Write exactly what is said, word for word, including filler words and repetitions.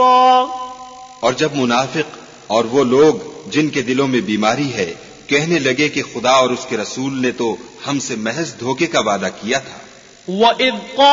حقا. और जब मुनाफिक और वो लोग जिनके दिलों में बीमारी है कहने लगे कि खुदा और उसके रसूल ने तो हमसे महज धोखे का वादा किया था. وَإِذْ